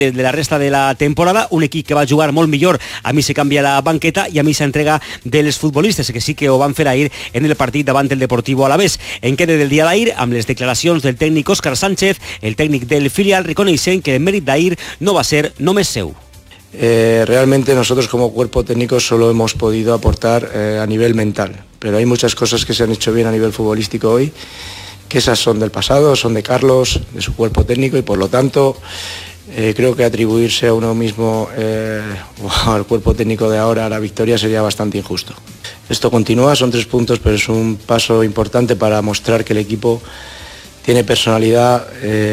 de la resta de la temporada, un equip que va jugar molt millor. A mi se canvia la banqueta i a mi s'entrega dels futbolistes, que sí que ho van fer ahir en el partit davant del Deportivo Alavés. En quede del dia d'ahir, amb les declaracions del tècnic Óscar Sánchez, el tècnic del filial, reconeixent que el mèrit d'ahir no va ser només seu. Realmente nosotros como cuerpo técnico solo hemos podido aportar a nivel mental, pero hay muchas cosas que se han hecho bien a nivel futbolístico hoy, que esas son del pasado, son de Carlos, de su cuerpo técnico, y por lo tanto creo que atribuirse a uno mismo o al cuerpo técnico de ahora la victoria sería bastante injusto. Esto continúa, son 3 puntos, pero es un paso importante para mostrar que el equipo tiene personalidad,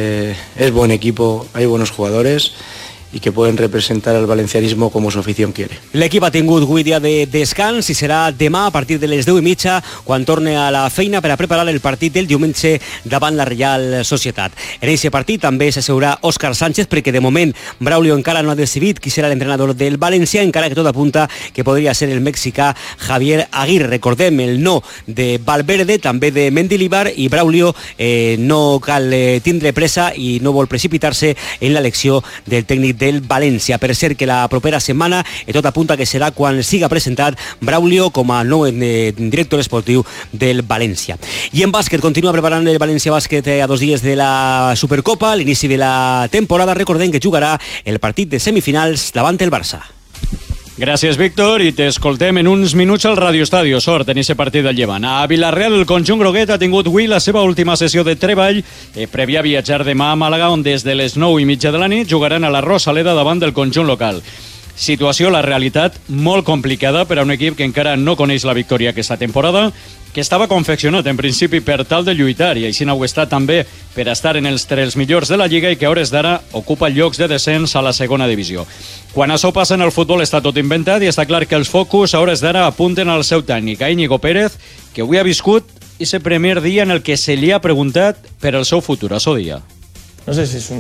es buen equipo, hay buenos jugadores i que poden representar el valencianismo com su afició quiere. L'equip ha tingut avui dia de descans i serà demà a partir de les 10:30 quan torne a la feina per a preparar el partit del diumenge davant la Real Societat. En aquest partit també s'asseurà Óscar Sánchez perquè de moment Braulio encara no ha decidit qui serà l'entrenador del València, encara que tot apunta que podria ser el mexicà Javier Aguirre. Recordem el no de Valverde, també de Mendilibar, i Braulio no cal tindre pressa i no vol precipitar-se en l'elecció del tècnic del València. Per cert que la propera setmana tot apunta que serà quan siga presentat Braulio com a nou director esportiu del València. I en bàsquet continua preparant el València Bàsquet a 2 dies de la Supercopa, l'inici de la temporada. Recordem que jugarà el partit de semifinals davant el Barça. Gràcies, Víctor, i t'escoltem en uns minuts al Radio Estadio. Sort en aquest partit del Llevant. A Vila-real, el conjunt groguet ha tingut avui la seva última sessió de treball prèvia a viatjar demà a Màlaga, on des de les 9:30 de la nit jugaran a la Rosaleda davant del conjunt local. Situació, la realitat, molt complicada per a un equip que encara no coneix la victòria aquesta temporada, que estava confeccionat en principi per tal de lluitar, i així n'ho està també per estar en els 3 millors de la Lliga, i que a hores d'ara ocupa llocs de descens a la segona divisió. Quan això passa en el futbol està tot inventat, i està clar que els focus a hores d'ara apunten al seu tècnic, a Íñigo Pérez, que avui ha viscut ese primer dia en el que se li ha preguntat per el seu futur, a su dia. No sé si es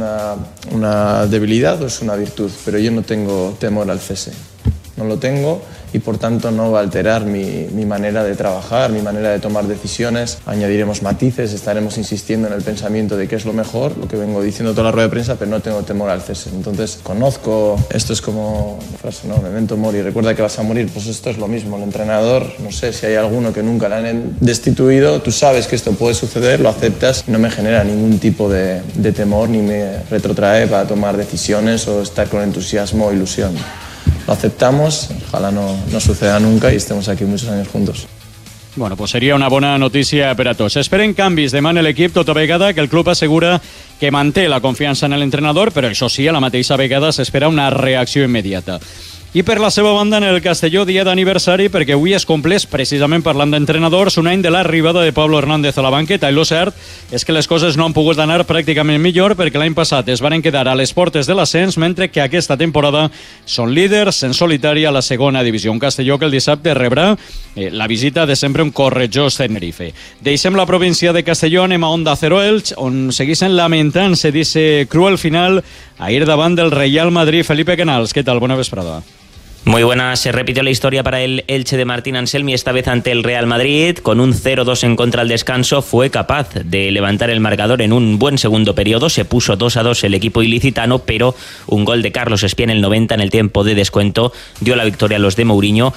una debilidad o es una virtud, pero yo no tengo temor al cese. No lo tengo y por tanto no va a alterar mi manera de trabajar, mi manera de tomar decisiones. Añadiremos matices, estaremos insistiendo en el pensamiento de qué es lo mejor, lo que vengo diciendo toda la rueda de prensa, pero no tengo temor al cese. Entonces conozco, esto es como la frase, ¿no? Memento mori, recuerda que vas a morir. Pues esto es lo mismo, el entrenador, no sé si hay alguno que nunca le han destituido, tú sabes que esto puede suceder, lo aceptas, no me genera ningún tipo de temor ni me retrotrae para tomar decisiones o estar con entusiasmo o ilusión. Lo aceptamos, ojalá no suceda nunca y estemos aquí muchos años juntos. Bueno, pues seria una bona notícia per a tots. Esperen canvis demà en l'equip, tota vegada que el club assegura que manté la confiança en l'entrenador, però això sí, a la mateixa vegada s'espera una reacció immediata. I per la seva banda, en el Castelló, dia d'aniversari, perquè avui es compleix, precisament parlant d'entrenadors, un any de l'arribada de Pablo Hernández a la banqueta, i lo cert és que les coses no han pogut anar pràcticament millor, perquè l'any passat es van quedar a les portes de l'ascens, mentre que aquesta temporada són líders en solitari a la segona divisió. Un Castelló que el dissabte rebrà la visita de sempre un Correjós Tenerife. Deixem la província de Castelló, anem a Onda Cero Elx, on segueixen lamentant-se d'ese cruel final ahir davant del Real Madrid. Felipe Canals, què tal? Bona vesprada. Muy buenas, se repitió la historia para el Elche de Martín Anselmi, esta vez ante el Real Madrid. Con un 0-2 en contra al descanso fue capaz de levantar el marcador en un buen segundo periodo. Se puso 2-2 el equipo ilicitano, pero un gol de Carlos Espía en el 90 en el tiempo de descuento dio la victoria a los de Mourinho,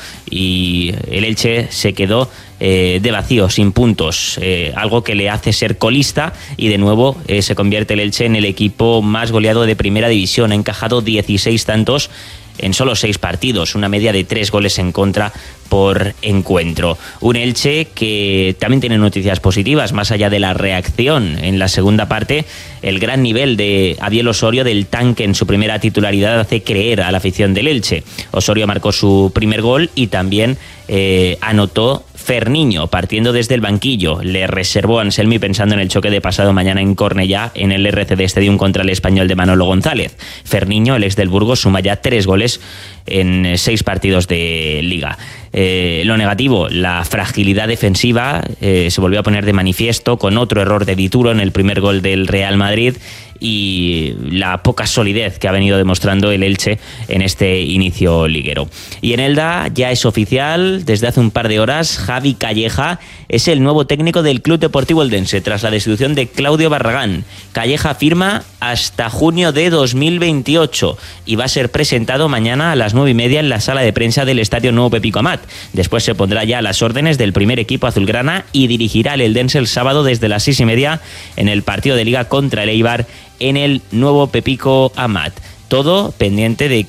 y el Elche se quedó de vacío, sin puntos, algo que le hace ser colista, y de nuevo se convierte el Elche en el equipo más goleado de primera división. Ha encajado 16 tantos en solo 6 partidos, una media de 3 goles en contra por encuentro. Un Elche que también tiene noticias positivas, más allá de la reacción en la segunda parte. El gran nivel de Adiel Osorio, del tanque en su primera titularidad, hace creer a la afición del Elche. Osorio marcó su primer gol y también anotó Ferniño, partiendo desde el banquillo. Le reservó a Anselmi pensando en el choque de pasado mañana en Cornellá, en el RCD Stadium contra el Español de Manolo González. Ferniño, el ex del Burgos, suma ya 3 goles en 6 partidos de Liga. Lo negativo, la fragilidad defensiva, se volvió a poner de manifiesto con otro error de Dituro en el primer gol del Real Madrid, y la poca solidez que ha venido demostrando el Elche en este inicio liguero. Y en Elda ya es oficial, desde hace un par de horas, Javi Calleja es el nuevo técnico del Club Deportivo Eldense tras la destitución de Claudio Barragán. Calleja firma hasta junio de 2028 y va a ser presentado mañana a las 9:30 en la sala de prensa del Estadio Nuevo Pepico Amat. Después se pondrá ya a las órdenes del primer equipo azulgrana y dirigirá al Eldense el sábado desde las 6:30 en el partido de Liga contra el Eibar en el Nuevo Pepico Amat. Todo pendiente de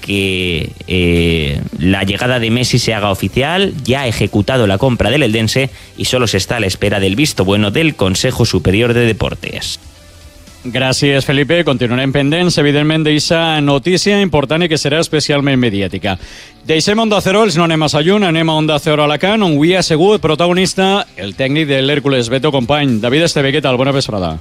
que la llegada de Messi se haga oficial. Ya ha ejecutado la compra del Eldense y solo se está a la espera del visto bueno del Consejo Superior de Deportes. Gràcies, Felipe. Continuarem pendents, evidentment, d'aquesta notícia important i que serà especialment mediàtica. Deixem Onda Cero, els no anem massa lluny, anem a Onda Cero Alacant, on avui ha sigut protagonista el tècnic de l'Hércules, Beto Company. David Esteve, què tal? Bona vesprada.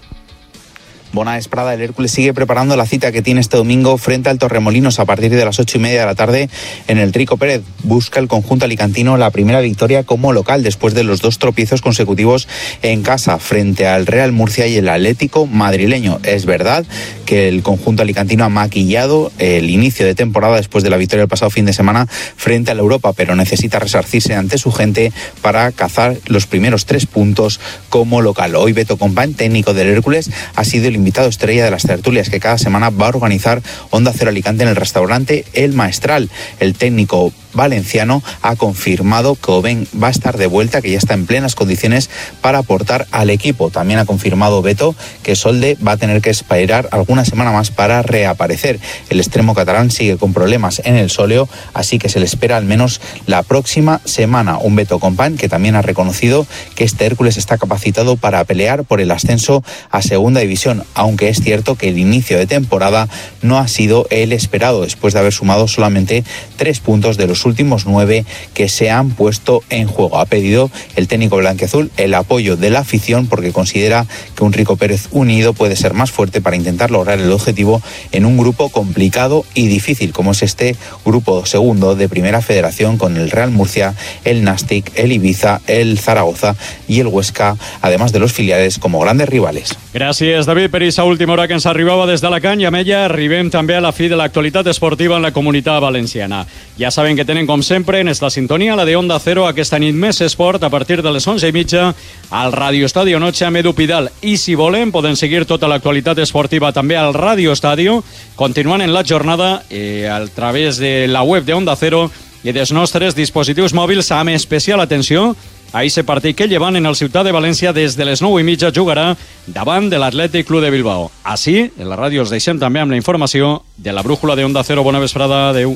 Buena Esprada, el Hércules sigue preparando la cita que tiene este domingo frente al Torremolinos a partir de las 8:30 de la tarde en el Rico Pérez. Busca el conjunto alicantino la primera victoria como local después de los 2 tropiezos consecutivos en casa frente al Real Murcia y el Atlético madrileño. Es verdad que el conjunto alicantino ha maquillado el inicio de temporada después de la victoria del pasado fin de semana frente a la Europa, pero necesita resarcirse ante su gente para cazar los primeros 3 puntos como local. Hoy Beto Company, técnico del Hércules, ha sido el invitado estrella de las tertulias que cada semana va a organizar Onda Cero Alicante en el restaurante El Maestral. El técnico valenciano ha confirmado que Oben va a estar de vuelta, que ya está en plenas condiciones para aportar al equipo. También ha confirmado Beto que Solde va a tener que esperar alguna semana más para reaparecer. El extremo catalán sigue con problemas en el sóleo, así que se le espera al menos la próxima semana. Un Beto Company que también ha reconocido que este Hércules está capacitado para pelear por el ascenso a segunda división, aunque es cierto que el inicio de temporada no ha sido el esperado, después de haber sumado solamente 3 puntos de los últimos 9 que se han puesto en juego. Ha pedido el técnico blanquiazul el apoyo de la afición porque considera que un Rico Pérez unido puede ser más fuerte para intentar lograr el objetivo en un grupo complicado y difícil como es este grupo segundo de Primera Federación, con el Real Murcia, el Nàstic, el Ibiza, el Zaragoza y el Huesca, además de los filiales como grandes rivales. Gràcies, David, per aquesta última hora que ens arribava des d'Alacant, i amb ella arribem també a la fi de l'actualitat esportiva en la Comunitat Valenciana. Ja saben que tenen, com sempre, en esta sintonia, la de Onda Cero, aquesta nit més esport, a partir de les 11:30, al Radio Estadio Noche amb Edu Pidal. I si volen, poden seguir tota l'actualitat esportiva també al Radio Estadio, continuant en la jornada a través de la web de Onda Cero i dels nostres dispositius mòbils, amb especial atenció a aquest partit que llevant en el Ciutat de València des de les 9:30 jugarà davant de l'Atlètic Club de Bilbao. Així, en la ràdio us deixem també amb la informació de la brújula de Onda Cero. Bona vesprada, adeu.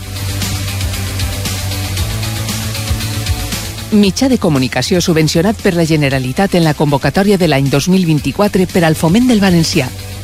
Mitjà de comunicació subvencionat per la Generalitat en la convocatòria de l'any 2024 per al foment del valencià.